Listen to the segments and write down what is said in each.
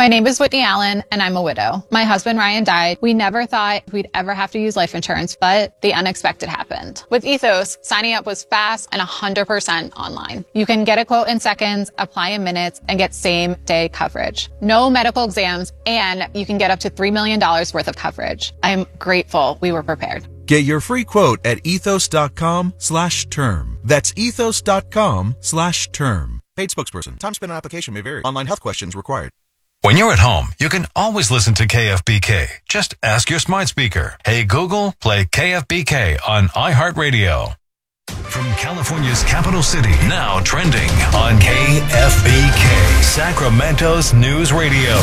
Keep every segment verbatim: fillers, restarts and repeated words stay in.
My name is Whitney Allen, and I'm a widow. My husband, Ryan, died. We never thought we'd ever have to use life insurance, but the unexpected happened. With Ethos, signing up was fast and one hundred percent online. You can get a quote in seconds, apply in minutes, and get same-day coverage. No medical exams, and you can get up to three million dollars worth of coverage. I'm grateful we were prepared. Get your free quote at ethos.com slash term. That's ethos.com slash term. Paid spokesperson. Time spent on application may vary. Online health questions required. When you're at home, you can always listen to K F B K. Just ask your smart speaker. Hey, Google, play K F B K on iHeartRadio. From California's capital city, now trending on K F B K, Sacramento's News Radio.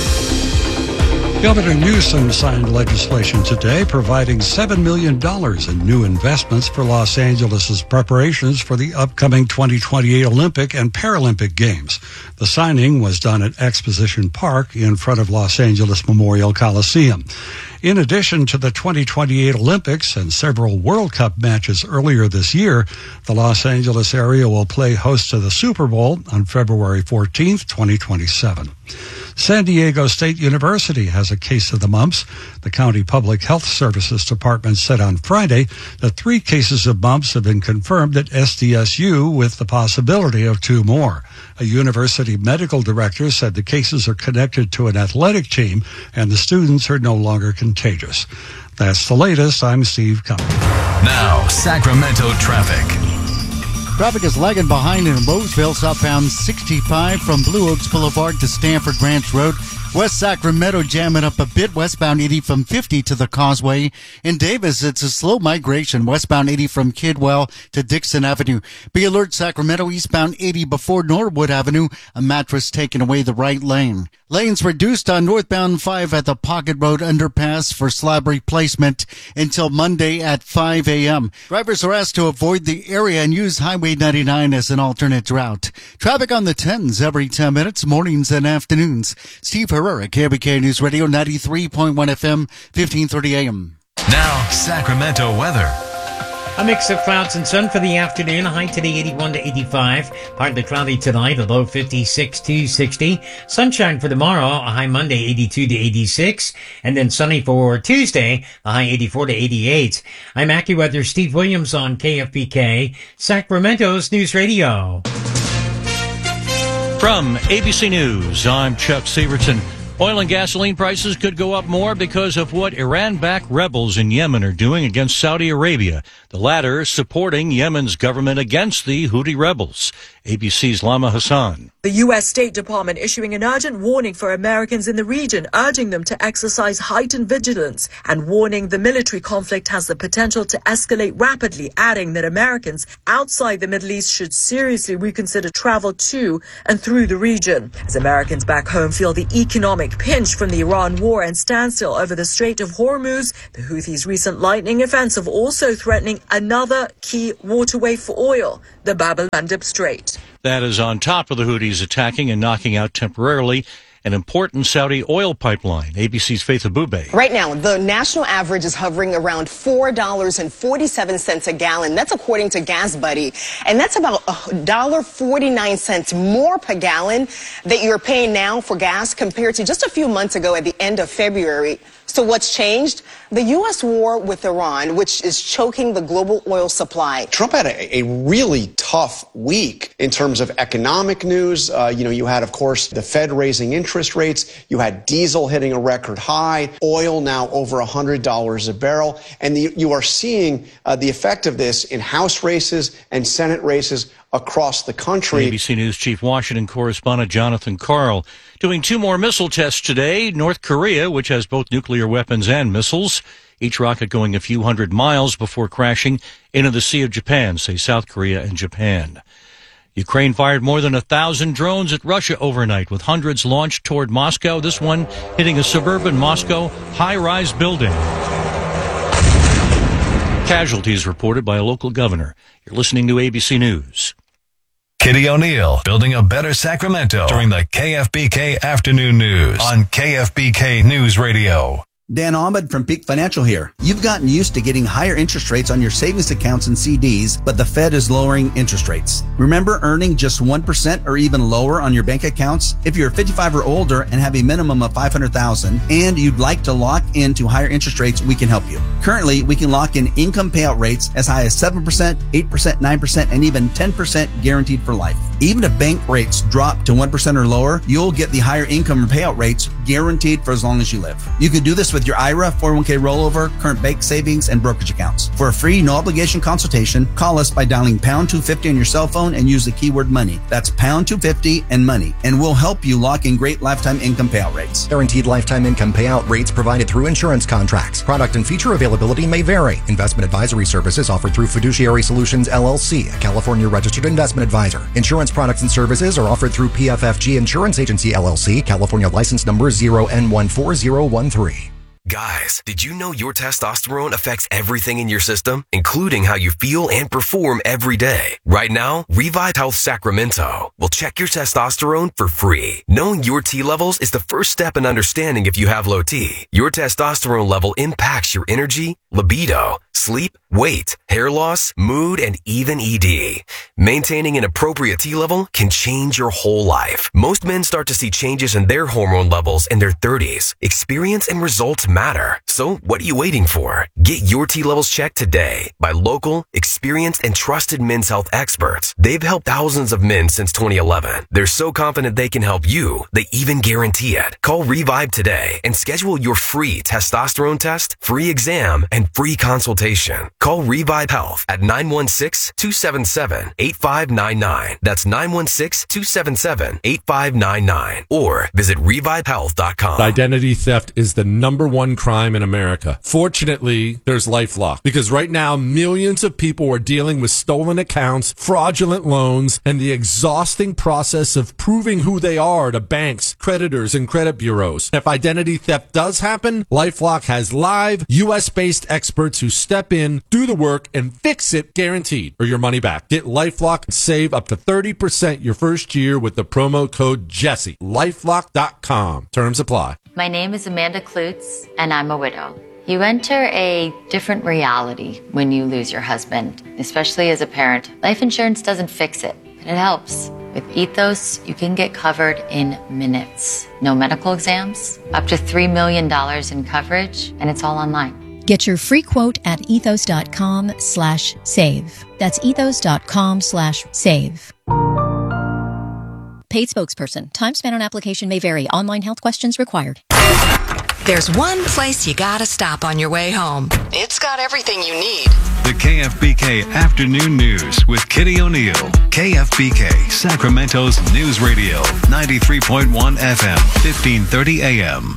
Governor Newsom signed legislation today providing seven million dollars in new investments for Los Angeles' preparations for the upcoming twenty twenty-eight Olympic and Paralympic Games. The signing was done at Exposition Park in front of Los Angeles Memorial Coliseum. In addition to the twenty twenty-eight Olympics and several World Cup matches earlier this year, the Los Angeles area will play host to the Super Bowl on February fourteenth, twenty twenty-seven. San Diego State University has a case of the mumps. The County Public Health Services Department said on Friday that three cases of mumps have been confirmed at S D S U, with the possibility of two more. A university medical director said the cases are connected to an athletic team and the students are no longer contagious. That's the latest. I'm Steve Cummings. Now, Sacramento traffic. Traffic is lagging behind in Roseville, southbound sixty-five from Blue Oaks Boulevard to Stanford Ranch Road. West Sacramento jamming up a bit, westbound eighty from fifty to the Causeway. In Davis, it's a slow migration, westbound eighty from Kidwell to Dixon Avenue. Be alert, Sacramento, eastbound eighty before Norwood Avenue, a mattress taking away the right lane. Lanes reduced on northbound five at the Pocket Road underpass for slab replacement until Monday at five a.m. Drivers are asked to avoid the area and use Highway ninety-nine as an alternate route. Traffic on the tens every ten minutes, mornings and afternoons. Steve Herrera, K B K News Radio, ninety-three point one F M, fifteen thirty A M. Now, Sacramento weather. A mix of clouds and sun for the afternoon. A high today eighty-one to eighty-five. Partly cloudy tonight. A low fifty-six to sixty. Sunshine for tomorrow. A high Monday eighty-two to eighty-six. And then sunny for Tuesday. A high eighty-four to eighty-eight. I'm AccuWeather Steve Williams on K F B K, Sacramento's News Radio. From A B C News, I'm Chuck Severson. Oil and gasoline prices could go up more because of what Iran-backed rebels in Yemen are doing against Saudi Arabia, the latter supporting Yemen's government against the Houthi rebels. A B C's Lama Hassan. The U S State Department issuing an urgent warning for Americans in the region, urging them to exercise heightened vigilance and warning the military conflict has the potential to escalate rapidly, adding that Americans outside the Middle East should seriously reconsider travel to and through the region. As Americans back home feel the economic pinch from the Iran war and standstill over the Strait of Hormuz, the Houthis' recent lightning offensive also threatening another key waterway for oil, the Bab el-Mandeb Strait. That is on top of the Houthis attacking and knocking out temporarily an important Saudi oil pipeline. A B C's Faith Abube. Right now, the national average is hovering around four dollars and forty-seven cents a gallon. That's according to GasBuddy. And that's about one dollar and forty-nine cents more per gallon that you're paying now for gas compared to just a few months ago at the end of February. So what's changed? The U S war with Iran, which is choking the global oil supply. Trump had a, a really tough week in terms of economic news. Uh, you know, you had, of course, the Fed raising interest rates. You had diesel hitting a record high, oil now over one hundred dollars a barrel. And the, you are seeing uh, the effect of this in House races and Senate races across the country. A B C News Chief Washington correspondent Jonathan Karl doing two more missile tests today. North Korea, which has both nuclear weapons and missiles, each rocket going a few hundred miles before crashing into the Sea of Japan, say South Korea and Japan. Ukraine fired more than a thousand drones at Russia overnight, with hundreds launched toward Moscow, this one hitting a suburban Moscow high-rise building. Casualties reported by a local governor. You're listening to A B C News. Kitty O'Neill, building a better Sacramento during the K F B K Afternoon News on K F B K News Radio. Dan Ahmed from Peak Financial here. You've gotten used to getting higher interest rates on your savings accounts and C Ds, but the Fed is lowering interest rates. Remember earning just one percent or even lower on your bank accounts? If you're fifty-five or older and have a minimum of five hundred thousand dollars and you'd like to lock into higher interest rates, we can help you. Currently, we can lock in income payout rates as high as seven percent, eight percent, nine percent, and even ten percent guaranteed for life. Even if bank rates drop to one percent or lower, you'll get the higher income payout rates guaranteed for as long as you live. You can do this with your I R A, four oh one k rollover, current bank savings, and brokerage accounts. For a free, no-obligation consultation, call us by dialing pound two fifty on your cell phone and use the keyword money. That's pound two fifty and money, and we'll help you lock in great lifetime income payout rates. Guaranteed lifetime income payout rates provided through insurance contracts. Product and feature availability may vary. Investment advisory services offered through Fiduciary Solutions, L L C, a California registered investment advisor. Insurance products and services are offered through P F F G Insurance Agency, L L C, California license number zero N one four zero one three. Guys, did you know your testosterone affects everything in your system, including how you feel and perform every day? Right now, Revive Health Sacramento will check your testosterone for free. Knowing your T levels is the first step in understanding if you have low T. Your testosterone level impacts your energy, libido, sleep, weight, hair loss, mood, and even E D. Maintaining an appropriate T level can change your whole life. Most men start to see changes in their hormone levels in their thirties. Experience and results matter. So what are you waiting for? Get your T levels checked today by local, experienced, and trusted men's health experts. They've helped thousands of men since twenty eleven. They're so confident they can help you, they even guarantee it. Call Revive today and schedule your free testosterone test, free exam, and free consultation. Call Revive Health at nine one six, two seven seven, eight five nine nine. That's nine one six, two seven seven, eight five nine nine. Or visit revive health dot com. Identity theft is the number one crime in America. Fortunately, there's LifeLock, because right now millions of people are dealing with stolen accounts, fraudulent loans, and the exhausting process of proving who they are to banks, creditors, and credit bureaus. If identity theft does happen, LifeLock has live U S-based experts who step in, do the work, and fix it guaranteed, or your money back. Get LifeLock and save up to thirty percent your first year with the promo code Jesse. lifelock dot com. Terms apply. My name is Amanda Klutz, and I'm a widow. You enter a different reality when you lose your husband, especially as a parent. Life insurance doesn't fix it, but it helps. With Ethos, you can get covered in minutes. No medical exams, up to three million dollars in coverage, and it's all online. Get your free quote at ethos.com slash save. That's ethos.com slash save. Paid spokesperson. Time spent on application may vary. Online health questions required. There's one place you gotta stop on your way home. It's got everything you need. The K F B K Afternoon News with Kitty O'Neill. K F B K, Sacramento's news radio. ninety-three point one F M, fifteen thirty A M.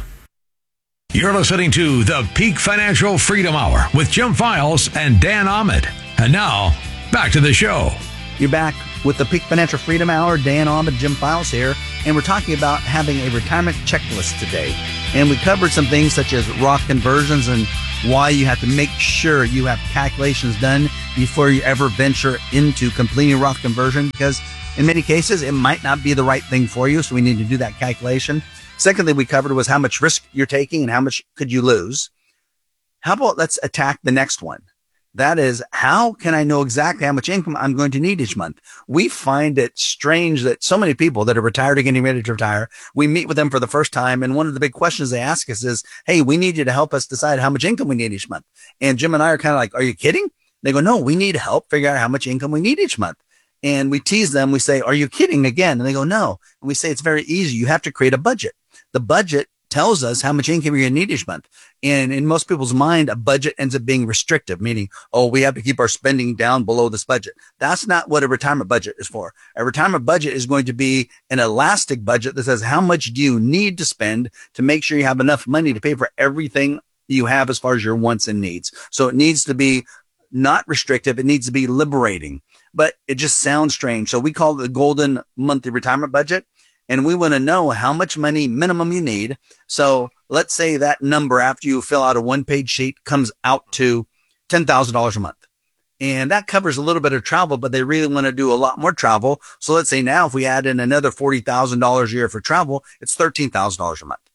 You're listening to the Peak Financial Freedom Hour with Jim Files and Dan Ahmed. And now, back to the show. You're back with the Peak Financial Freedom Hour. Dan Ahmed, Jim Files here. And we're talking about having a retirement checklist today. And we covered some things such as Roth conversions and why you have to make sure you have calculations done before you ever venture into completing Roth conversion, because in many cases, it might not be the right thing for you. So we need to do that calculation. Second thing we covered was how much risk you're taking and how much could you lose. How about let's attack the next one? That is, how can I know exactly how much income I'm going to need each month? We find it strange that so many people that are retired or getting ready to retire, we meet with them for the first time. And one of the big questions they ask us is, hey, we need you to help us decide how much income we need each month. And Jim and I are kind of like, are you kidding? They go, no, we need help figure out how much income we need each month. And we tease them. We say, are you kidding again? And they go, no. And we say, it's very easy. You have to create a budget. The budget tells us how much income you're going to need each month. And in most people's mind, a budget ends up being restrictive, meaning, oh, we have to keep our spending down below this budget. That's not what a retirement budget is for. A retirement budget is going to be an elastic budget that says, how much do you need to spend to make sure you have enough money to pay for everything you have as far as your wants and needs. So it needs to be not restrictive. It needs to be liberating, but it just sounds strange. So we call it the golden monthly retirement budget. And we want to know how much money minimum you need. So let's say that number after you fill out a one-page sheet comes out to ten thousand dollars a month. And that covers a little bit of travel, but they really want to do a lot more travel. So let's say now if we add in another forty thousand dollars a year for travel, it's thirteen thousand dollars a month.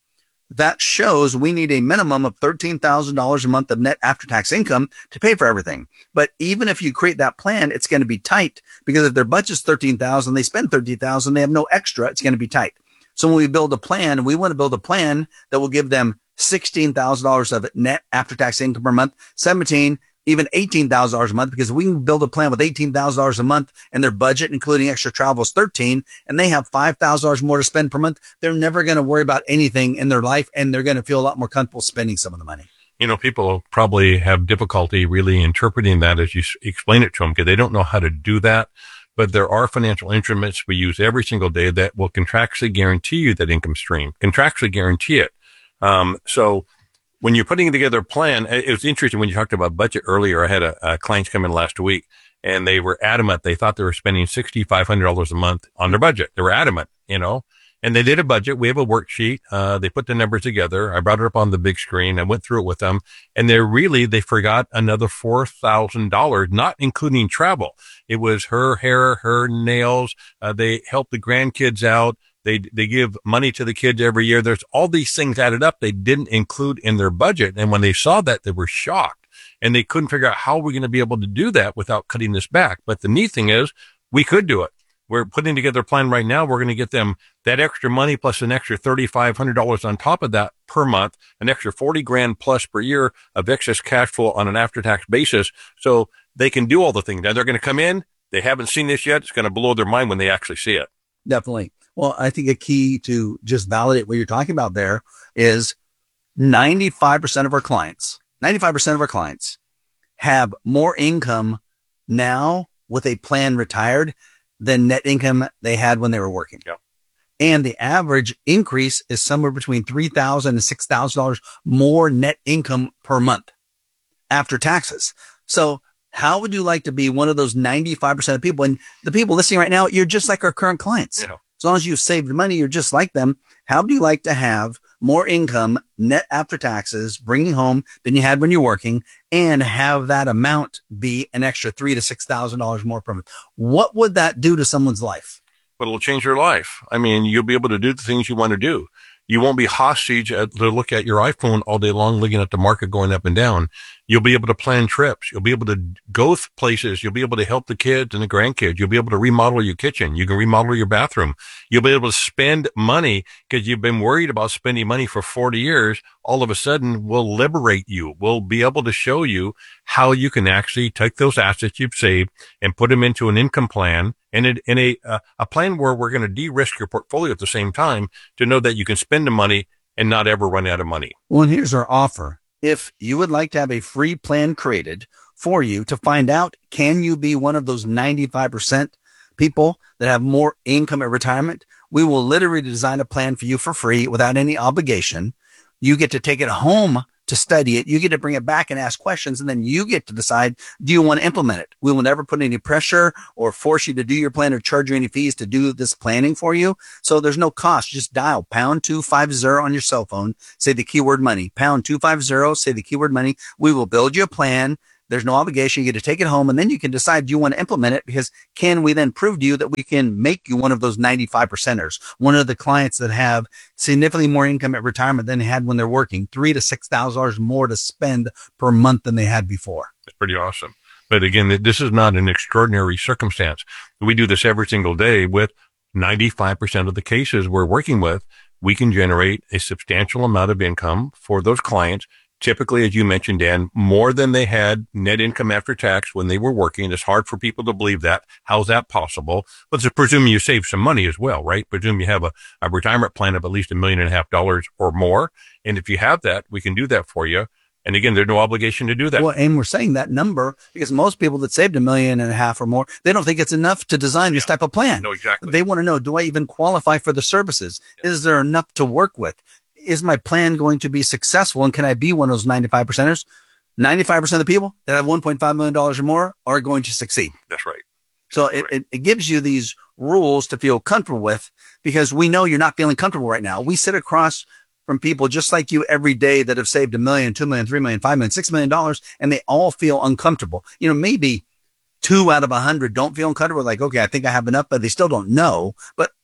that shows we need a minimum of thirteen thousand dollars a month of net after-tax income to pay for everything. But even if you create that plan, it's going to be tight because if their budget's thirteen thousand dollars, they spend thirteen thousand dollars, they have no extra, it's going to be tight. So when we build a plan, we want to build a plan that will give them sixteen thousand dollars of net after-tax income per month, seventeen, even eighteen thousand dollars a month, because we can build a plan with eighteen thousand dollars a month and their budget, including extra travel, is thirteen, and they have five thousand dollars more to spend per month. They're never going to worry about anything in their life, and they're going to feel a lot more comfortable spending some of the money. You know, people probably have difficulty really interpreting that as you explain it to them because they don't know how to do that. But there are financial instruments we use every single day that will contractually guarantee you that income stream, contractually guarantee it. Um, so when you're putting together a plan, it was interesting when you talked about budget earlier. I had a, a client come in last week and they were adamant. They thought they were spending six thousand five hundred dollars a month on their budget. They were adamant, you know, and they did a budget. We have a worksheet. Uh, they put the numbers together. I brought it up on the big screen. I went through it with them and they really, they forgot another four thousand dollars, not including travel. It was her hair, her nails. Uh, they helped the grandkids out. They, they give money to the kids every year. There's all these things added up they didn't include in their budget. And when they saw that, they were shocked and they couldn't figure out how we're going to be able to do that without cutting this back. But the neat thing is we could do it. We're putting together a plan right now. We're going to get them that extra money plus an extra three thousand five hundred dollars on top of that per month, an extra forty grand plus per year of excess cash flow on an after-tax basis. So they can do all the things. Now they're going to come in. They haven't seen this yet. It's going to blow their mind when they actually see it. Definitely. Well, I think a key to just validate what you're talking about there is ninety-five percent of our clients, ninety-five percent of our clients have more income now with a plan retired than net income they had when they were working. Yeah. And the average increase is somewhere between three thousand dollars and six thousand dollars more net income per month after taxes. So how would you like to be one of those ninety-five percent of people? And the people listening right now, you're just like our current clients. Yeah. As long as you've saved money, you're just like them. How would you like to have more income net after taxes bringing home than you had when you're working and have that amount be an extra three to six thousand dollars more per month? What would that do to someone's life? But it'll change your life. I mean, you'll be able to do the things you want to do. You won't be hostage at, to look at your iPhone all day long, looking at the market going up and down. You'll be able to plan trips. You'll be able to go places. You'll be able to help the kids and the grandkids. You'll be able to remodel your kitchen. You can remodel your bathroom. You'll be able to spend money because you've been worried about spending money for forty years. All of a sudden, we'll liberate you. We'll be able to show you how you can actually take those assets you've saved and put them into an income plan and in, in a, uh, a plan where we're going to de-risk your portfolio at the same time to know that you can spend the money and not ever run out of money. Well, and here's our offer. If you would like to have a free plan created for you to find out, can you be one of those ninety-five percent people that have more income at retirement? We will literally design a plan for you for free without any obligation. You get to take it home to study it. You get to bring it back and ask questions, and then you get to decide, do you want to implement it? We will never put any pressure or force you to do your plan or charge you any fees to do this planning for you. So there's no cost. Just dial pound two five zero on your cell phone. Say the keyword money, pound two five zero, say the keyword money. We will build you a plan. There's no obligation. You get to take it home, and then you can decide, do you want to implement it? Because can we then prove to you that we can make you one of those ninety-five percenters, one of the clients that have significantly more income at retirement than they had when they're working, three to six thousand dollars more to spend per month than they had before. It's pretty awesome. But again, this is not an extraordinary circumstance. We do this every single day with ninety-five percent of the cases we're working with. We can generate a substantial amount of income for those clients. Typically, as you mentioned, Dan, more than they had net income after tax when they were working. It's hard for people to believe that. How's that possible? Let's presume you save some money as well, right? Presume you have a, a retirement plan of at least a million and a half dollars or more. And if you have that, we can do that for you. And again, there's no obligation to do that. Well, and we're saying that number because most people that saved a million and a half or more, they don't think it's enough to design this yeah. type of plan. No, exactly. They want to know, do I even qualify for the services? Yeah. Is there enough to work with? Is my plan going to be successful? And can I be one of those ninety-five percenters? ninety-five percent of the people that have one point five million dollars or more are going to succeed. That's right. So That's it, right. It, it gives you these rules to feel comfortable with because we know you're not feeling comfortable right now. We sit across from people just like you every day that have saved a million, two million, three million, five million, six million dollars, and they all feel uncomfortable. You know, maybe two out of a hundred don't feel uncomfortable. Like, okay, I think I have enough, but they still don't know. But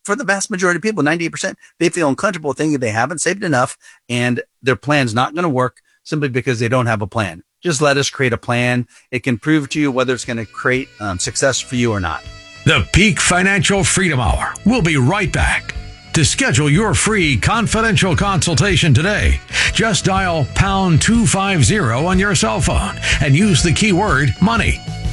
for the vast majority of people, ninety-eight percent, they feel uncomfortable thinking they haven't saved enough and their plan's not going to work simply because they don't have a plan. Just let us create a plan. It can prove to you whether it's going to create um, success for you or not. The Peak Financial Freedom Hour. We'll be right back. To schedule your free confidential consultation today, just dial pound two fifty on your cell phone and use the keyword money.